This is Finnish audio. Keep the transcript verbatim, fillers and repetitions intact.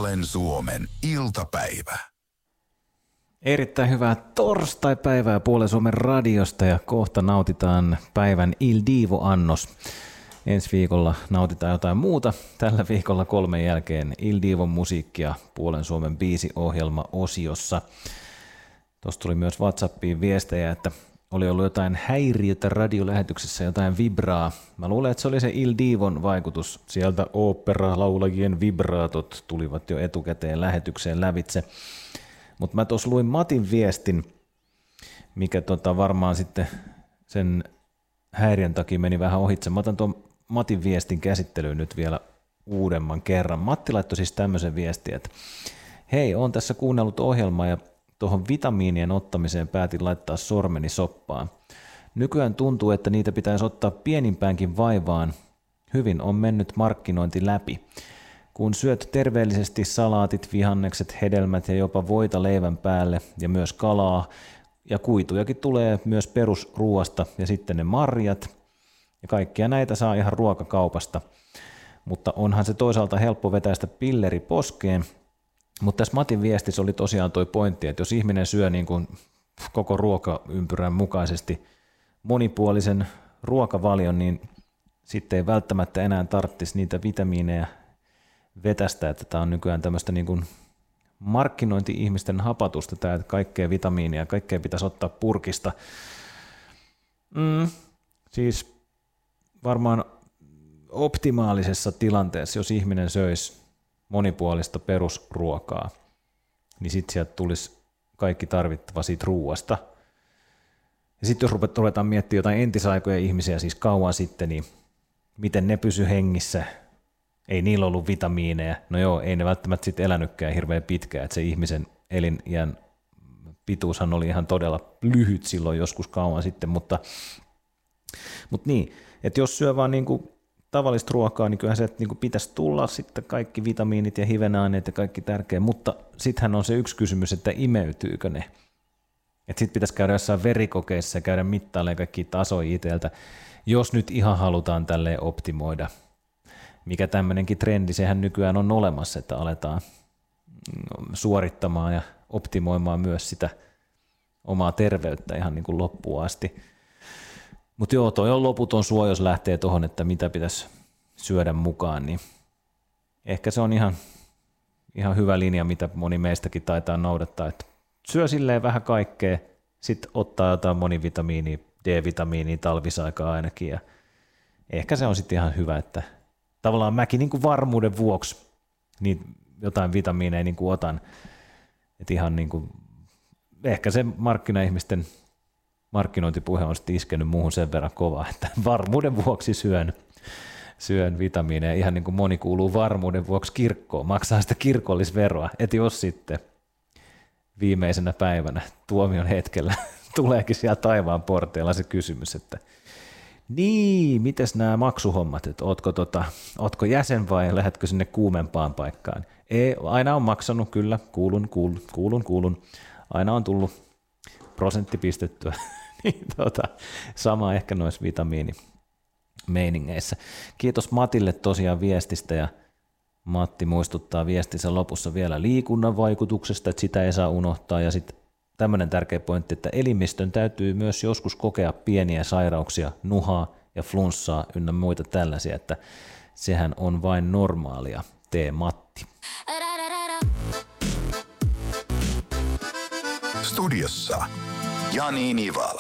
Puolen Suomen iltapäivä. Erittäin hyvää torstai-päivää Puolen Suomen radiosta ja kohta nautitaan päivän Il Divo-annos. Ensi viikolla nautitaan jotain muuta. Tällä viikolla kolmen jälkeen Il Divon musiikkia Puolen Suomen biisiohjelma-osiossa. Tuossa tuli myös WhatsAppiin viestejä, että oli ollut jotain häiriötä radiolähetyksessä, jotain vibraa. Mä luulen, että se oli se Il Divon vaikutus. Sieltä ooppera-laulajien vibraatot tulivat jo etukäteen lähetykseen lävitse. Mutta mä tuossa luin Matin viestin, mikä tota varmaan sitten sen häiriön takia meni vähän ohitse. Mä otan tuon Matin viestin käsittelyyn nyt vielä uudemman kerran. Matti laittoi siis tämmöisen viestin, että hei, oon tässä kuunnellut ohjelmaa ja tuohon vitamiinien ottamiseen päätin laittaa sormeni soppaan. Nykyään tuntuu, että niitä pitäisi ottaa pienimpäänkin vaivaan. Hyvin on mennyt markkinointi läpi. Kun syöt terveellisesti salaatit, vihannekset, hedelmät ja jopa voita leivän päälle ja myös kalaa, ja kuitujakin tulee myös perusruuasta ja sitten ne marjat, ja kaikkia näitä saa ihan ruokakaupasta. Mutta onhan se toisaalta helppo vetäistä pilleri poskeen. Mutta tässä Matin viestissä oli tosiaan toi pointti, että jos ihminen syö niin kuin koko ruokaympyrän mukaisesti monipuolisen ruokavalion, niin sitten ei välttämättä enää tarvitsisi niitä vitamiineja vetästä, että tämä on nykyään tämmöistä niin kuin markkinointi-ihmisten hapatusta, tämä, että kaikkea vitamiinia, kaikkea pitäisi ottaa purkista. Mm, siis varmaan optimaalisessa tilanteessa, jos ihminen söisi monipuolista perusruokaa, niin sitten sieltä tulisi kaikki tarvittava siitä ruuasta. Ja sitten jos ruvetaan miettimään jotain entisaikoja ihmisiä, siis kauan sitten, niin miten ne pysy hengissä, ei niillä ollut vitamiineja. No joo, ei ne välttämättä sitten elänytkään hirveän pitkään, että se ihmisen eliniän pituushan oli ihan todella lyhyt silloin joskus kauan sitten, mutta, mutta niin, että jos syö vaan niinku tavallista ruokaa, niin kyllähän se että niinku pitäisi tulla sitten kaikki vitamiinit ja hivenaineet ja kaikki tärkeä, mutta sittenhän on se yksi kysymys, että imeytyykö ne. Että sitten pitäisi käydä jossain verikokeissa ja käydä mittailemaan kaikkia tasoja itseltä, jos nyt ihan halutaan tälleen optimoida. Mikä tämmöinenkin trendi, sehän nykyään on olemassa, että aletaan suorittamaan ja optimoimaan myös sitä omaa terveyttä ihan niin kuin loppuun asti. Mutta joo, toi on loputon suo, jos lähtee tuohon, että mitä pitäisi syödä mukaan, niin ehkä se on ihan, ihan hyvä linja, mitä moni meistäkin taitaa noudattaa, että syö silleen vähän kaikkea, sitten ottaa jotain monivitamiinia, D-vitamiinia talvisaikaa ainakin, ja ehkä se on sitten ihan hyvä, että tavallaan mäkin niin kuin varmuuden vuoksi niin jotain vitamiineja niin kuin otan, että ihan niin kuin, ehkä se markkinaihmisten markkinointipuhe on sitten iskenyt muuhun sen verran kovaa, että varmuuden vuoksi syön, syön vitamiineja, ihan niin kuin moni kuuluu varmuuden vuoksi kirkkoon, maksaa sitä kirkollisveroa, että jos sitten viimeisenä päivänä tuomion hetkellä tuleekin siellä taivaan porteilla se kysymys, että niin, mites nämä maksuhommat, että ootko, tota, ootko jäsen vai lähdetkö sinne kuumempaan paikkaan? Ei, aina on maksanut, kyllä, kuulun, kuulun, kuulun, kuulun. Aina on tullut prosentti pistettyä. niin, tota, sama ehkä noissa vitamiinimeiningeissä. Kiitos Matille tosiaan viestistä ja Matti muistuttaa viestinsä lopussa vielä liikunnan vaikutuksesta, että sitä ei saa unohtaa ja sitten tämmöinen tärkeä pointti, että elimistön täytyy myös joskus kokea pieniä sairauksia, nuhaa ja flunssaa ynnä muita tällaisia, että sehän on vain normaalia. Tee Matti. Studiossa Jani Nivala.